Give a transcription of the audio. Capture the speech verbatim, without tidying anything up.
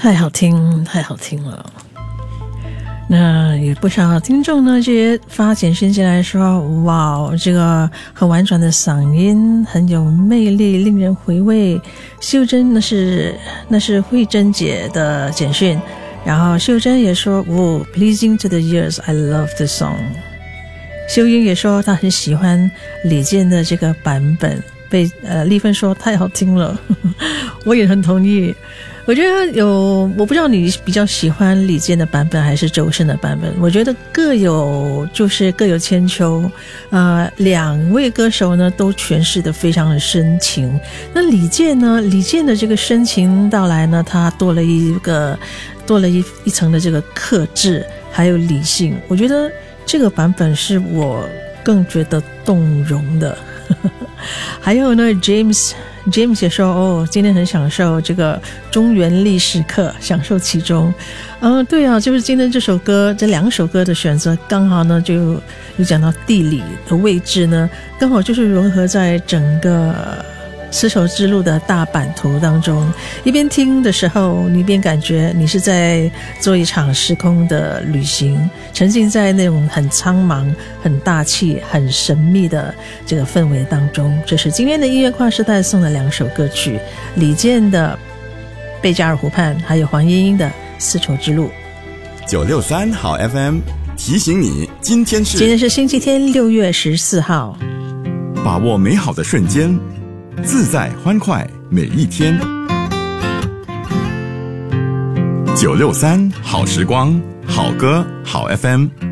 太好听太好听了。那有不少听众呢就发简讯进来说，哇，这个很婉转的嗓音很有魅力，令人回味。秀珍那是那是慧珍姐的简讯，然后秀珍也说，哦 Pleasing to the ears, I love the song。 秀英也说她很喜欢李健的这个版本，被呃丽芬说太好听了我也很同意。我觉得有，我不知道你比较喜欢李健的版本还是周深的版本，我觉得各有就是各有千秋。呃，两位歌手呢都诠释得非常的深情。那李健呢，李健的这个深情到来呢，他多了一个多了一一层的这个克制还有理性，我觉得这个版本是我更觉得动容的还有呢 James James 也说，哦，今天很享受这个中原历史课，享受其中。嗯，对啊，就是今天这首歌，这两首歌的选择刚好呢就有讲到地理的位置呢，刚好就是融合在整个丝绸之路的大版图当中。一边听的时候，你一边感觉你是在做一场时空的旅行，沉浸在那种很苍茫很大气很神秘的这个氛围当中。这是今天的音乐跨时代送的两首歌曲，李健的贝加尔湖畔，还有黄莺莺的丝绸之路。 九六三好 F M 提醒你，今天是今天是星期天六月十四号， 把握美好的瞬间，自在欢快每一天。九六三好时光，好歌好 F M。